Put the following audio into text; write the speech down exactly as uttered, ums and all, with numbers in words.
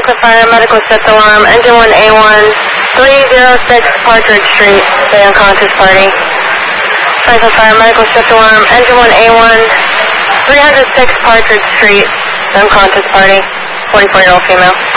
Franklin Fire Medical Shift Alarm, Engine one A one, three oh six Partridge Street, the unconscious party. Franklin Fire Medical Shift Alarm, Engine one A one, three oh six Partridge Street, the unconscious party, forty-four-year-old female.